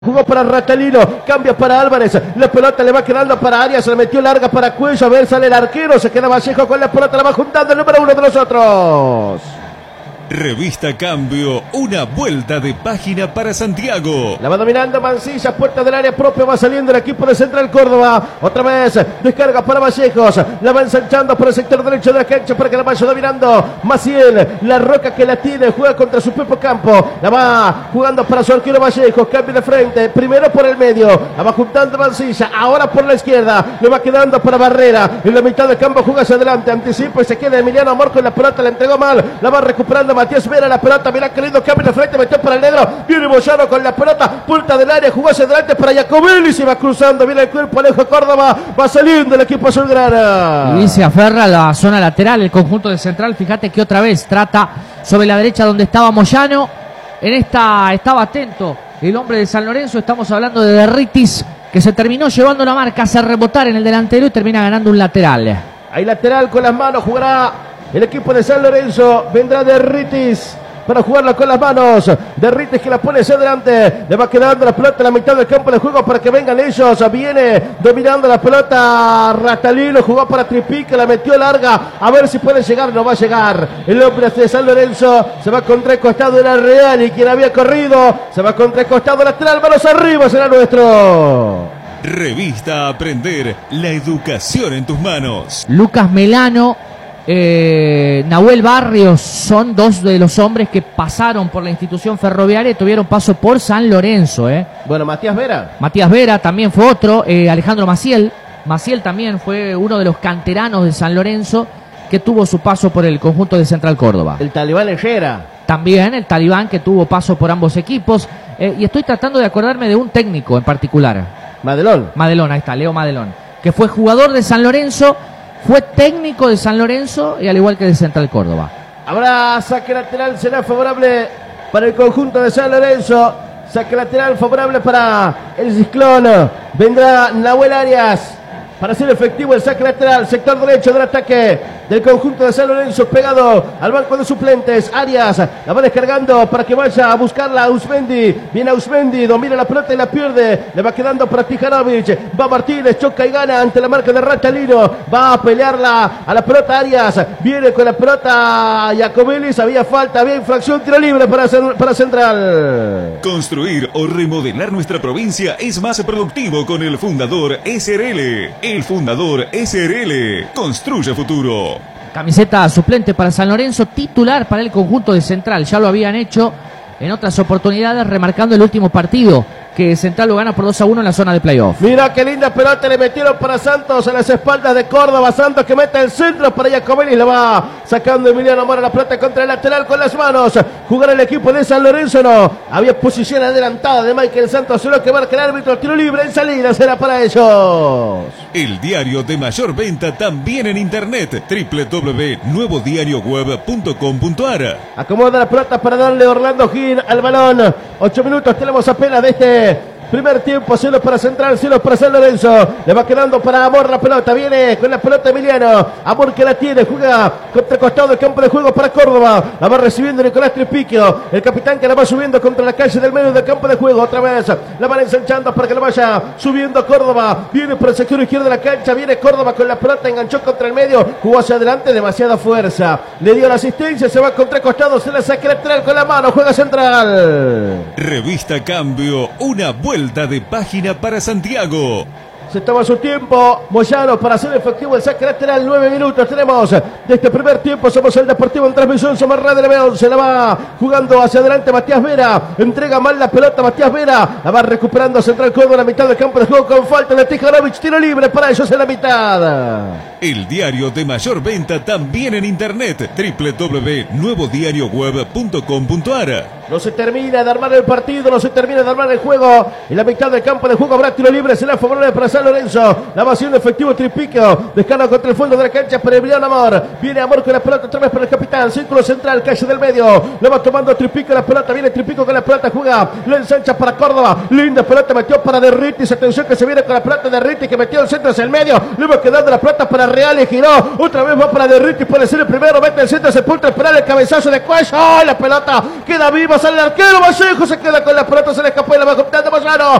Jugó para Ratalino, cambia para Álvarez, la pelota le va quedando para Arias, se le metió larga para Cuello, a ver, sale el arquero, se queda Vallejo con la pelota, la va juntando el número uno de los otros. Revista Cambio, una vuelta de página para Santiago. La va dominando Mancilla, puerta del área propia, va saliendo el equipo de Central Córdoba. Otra vez, descarga para Vallejos, la va ensanchando por el sector derecho de la cancha para que la vaya dominando Maciel. La Roca que la tiene, juega contra su propio campo. La va jugando para su arquero Vallejos, cambia de frente, primero por el medio. La va juntando Mancilla, ahora por la izquierda. Le va quedando para Barrera. En la mitad del campo juega hacia adelante, anticipa y se queda Emiliano Amor con la pelota, la entregó mal. La va recuperando Matías Vera, la pelota, mirá qué lindo cambio de frente, metió para el negro, viene Moyano con la pelota, puerta del área, jugó hacia adelante para Jacobelli, se va cruzando, viene el cuerpo, Alejo Córdoba, va saliendo el equipo azulgrana. Y se aferra a la zona lateral, el conjunto de Central, fíjate que otra vez trata sobre la derecha donde estaba Moyano, en esta estaba atento el hombre de San Lorenzo, estamos hablando de Derritis, que se terminó llevando la marca, hace rebotar en el delantero y termina ganando un lateral. Hay lateral con las manos, jugará el equipo de San Lorenzo, vendrá Derritis para jugarla con las manos. Derritis que la pone hacia adelante, le va quedando la pelota en la mitad del campo de juego para que vengan ellos. Viene dominando la pelota Ratalino, jugó para Tripique, la metió larga, a ver si puede llegar, no va a llegar. El hombre de San Lorenzo se va contra el costado de la Real y quien había corrido se va contra el costado lateral, manos arriba, será nuestro. Revista Aprender, la educación en tus manos. Lucas Melano, Nahuel Barrios son dos de los hombres que pasaron por la institución ferroviaria y tuvieron paso por San Lorenzo. Bueno, Matías Vera. Matías Vera también fue otro, Alejandro Maciel. Maciel también fue uno de los canteranos de San Lorenzo que tuvo su paso por el conjunto de Central Córdoba. El Talibán Herrera. También el Talibán que tuvo paso por ambos equipos. Y estoy tratando de acordarme de un técnico en particular. Madelón, ahí está, Leo Madelón, que fue jugador de San Lorenzo, fue técnico de San Lorenzo y al igual que de Central Córdoba. Habrá saque lateral, será favorable para el conjunto de San Lorenzo. Saque lateral favorable para el Ciclón. Vendrá Nahuel Arias para hacer efectivo el saque lateral, sector derecho del ataque del conjunto de San Lorenzo, pegado al banco de suplentes. Arias la va descargando para que vaya a buscarla a Usmendi. Viene Usmendi, domina la pelota y la pierde. Le va quedando para Tijanovic. Va Martínez, choca y gana ante la marca de Ratalino. Va a pelearla a la pelota Arias. Viene con la pelota Jacobelli. Había falta, había infracción, tiro libre para Central. Construir o remodelar nuestra provincia es más productivo con el Fundador SRL. El Fundador SRL construye futuro. Camiseta suplente para San Lorenzo, titular para el conjunto de Central. Ya lo habían hecho en otras oportunidades, remarcando el último partido, que Central lo gana por 2-1 en la zona de playoff. Mira qué linda pelota le metieron para Santos en las espaldas de Córdoba. Santos que mete el centro para Jacobelli. Le va sacando Emiliano Mora la pelota contra el lateral con las manos. Jugar el equipo de San Lorenzo no. Había posición adelantada de Michael Santos. Solo que marca el árbitro. Tiro libre en salida será para ellos. El diario de mayor venta también en internet. www.nuevodiarioweb.com.ar. Acomoda la pelota para darle Orlando Gil al balón. 8 minutos tenemos apenas de este primer tiempo. Cielos para Central, cielos para San Lorenzo. Le va quedando para Amor la pelota. Viene con la pelota Emiliano. Amor que la tiene. Juega contra el costado del campo de juego para Córdoba. La va recibiendo Nicolás Tripiquio. El capitán que la va subiendo contra la calle del medio del campo de juego. Otra vez la van ensanchando para que la vaya subiendo Córdoba. Viene por el sector izquierdo de la cancha. Viene Córdoba con la pelota. Enganchó contra el medio. Jugó hacia adelante. Demasiada fuerza. Le dio la asistencia. Se va contra el costado. Se la saca lateral con la mano. Juega Central. Revista Cambio. Una vuelta de página para Santiago. Se toma su tiempo Moyano para hacer efectivo el saque lateral. 9 minutos tenemos de este primer tiempo. Somos el Deportivo en transmisión. Somos Radio León. Se la va jugando hacia adelante Matías Vera. Entrega mal la pelota Matías Vera. La va recuperando Central Córdoba en la mitad del campo de juego con falta de Tijanovic. Tiro libre para ellos en la mitad. El diario de mayor venta también en internet. www.nuevodiarioweb.com.ar. No se termina de armar el partido, no se termina de armar el juego. En la mitad del campo de juego habrá tiro libre, será favorable para San Lorenzo. La va haciendo efectivo Tripiquio. Descarga contra el fondo de la cancha para Emiliano Amor. Viene Amor con la pelota otra vez para el capitán. Círculo central, calle del medio. La va tomando Tripiquio la pelota. Viene Tripiquio con la pelota, juega. La ensancha para Córdoba. Linda pelota, metió para Derritis. Atención que se viene con la pelota de Derritis que metió el centro hacia el medio. Le va quedando la pelota para Real y giró. Otra vez va para Derritis, puede ser el primero. Mete el centro, sepulta, esperar el cabezazo de cuello. ¡Oh! La pelota queda viva, sale el arquero. Vallejo se queda con la pelota, se le escapó y la va contando Moyano.